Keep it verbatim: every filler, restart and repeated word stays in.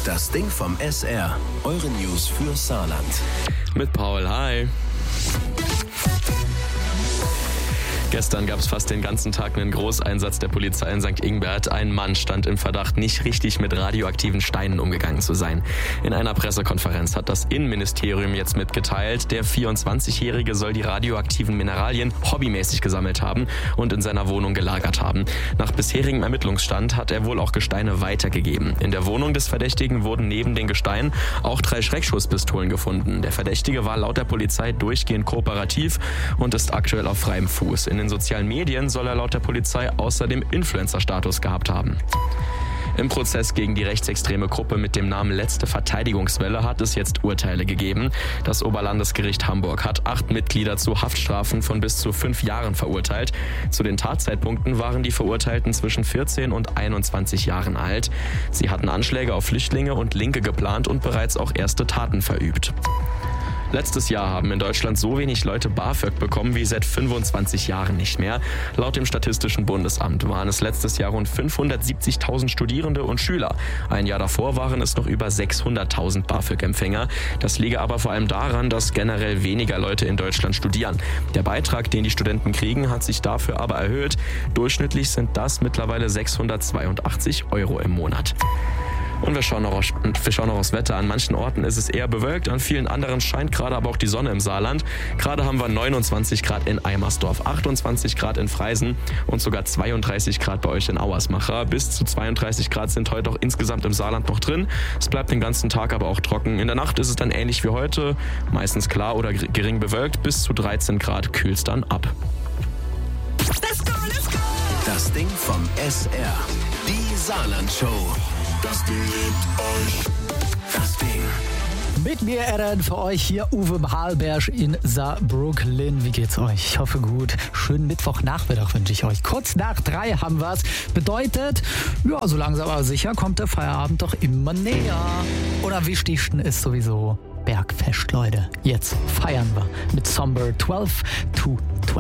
Das Ding vom S R. Eure News für Saarland. Mit Paul, hi. Gestern gab es fast den ganzen Tag einen Großeinsatz der Polizei in Sankt Ingbert. Ein Mann stand im Verdacht, nicht richtig mit radioaktiven Steinen umgegangen zu sein. In einer Pressekonferenz hat das Innenministerium jetzt mitgeteilt, der vierundzwanzigjährige soll die radioaktiven Mineralien hobbymäßig gesammelt haben und in seiner Wohnung gelagert haben. Nach bisherigem Ermittlungsstand hat er wohl auch Gesteine weitergegeben. In der Wohnung des Verdächtigen wurden neben den Gesteinen auch drei Schreckschusspistolen gefunden. Der Verdächtige war laut der Polizei durchgehend kooperativ und ist aktuell auf freiem Fuß. In den sozialen Medien soll er laut der Polizei außerdem Influencer-Status gehabt haben. Im Prozess gegen die rechtsextreme Gruppe mit dem Namen Letzte Verteidigungswelle hat es jetzt Urteile gegeben. Das Oberlandesgericht Hamburg hat acht Mitglieder zu Haftstrafen von bis zu fünf Jahren verurteilt. Zu den Tatzeitpunkten waren die Verurteilten zwischen vierzehn und einundzwanzig Jahren alt. Sie hatten Anschläge auf Flüchtlinge und Linke geplant und bereits auch erste Taten verübt. Letztes Jahr haben in Deutschland so wenig Leute BAföG bekommen wie seit fünfundzwanzig Jahren nicht mehr. Laut dem Statistischen Bundesamt waren es letztes Jahr rund fünfhundertsiebzigtausend Studierende und Schüler. Ein Jahr davor waren es noch über sechshunderttausend BAföG-Empfänger. Das liege aber vor allem daran, dass generell weniger Leute in Deutschland studieren. Der Beitrag, den die Studenten kriegen, hat sich dafür aber erhöht. Durchschnittlich sind das mittlerweile sechshundertzweiundachtzig Euro im Monat. Und wir schauen, noch auf, wir schauen noch aufs Wetter. An manchen Orten ist es eher bewölkt, an vielen anderen scheint gerade aber auch die Sonne im Saarland. Gerade haben wir neunundzwanzig Grad in Eimersdorf, achtundzwanzig Grad in Freisen und sogar zweiunddreißig Grad bei euch in Auersmacher. Bis zu zweiunddreißig Grad sind heute auch insgesamt im Saarland noch drin. Es bleibt den ganzen Tag aber auch trocken. In der Nacht ist es dann ähnlich wie heute, meistens klar oder gering bewölkt. Bis zu dreizehn Grad kühlt es dann ab. Let's go, let's go. Das Ding vom S R. Die Saarland-Show. Das Ding liebt euch. Das Ding. Mit mir Ehren für euch hier Uwe Halberg in Saarbrücken. Wie geht's euch? Ich hoffe gut. Schönen Mittwochnachmittag wünsche ich euch. Kurz nach drei haben wir's. Bedeutet, ja, so langsam aber sicher kommt der Feierabend doch immer näher. Und am wichtigsten ist sowieso Bergfest, Leute. Jetzt feiern wir mit Somber zwölf to